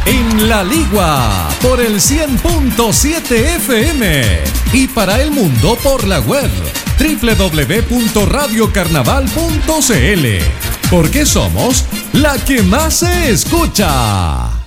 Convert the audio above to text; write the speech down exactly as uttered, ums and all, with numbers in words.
En La Ligua, por el cien punto siete F M. Y para el mundo por la web, doble u doble u doble u punto radio carnaval punto c l. Porque somos la que más se escucha.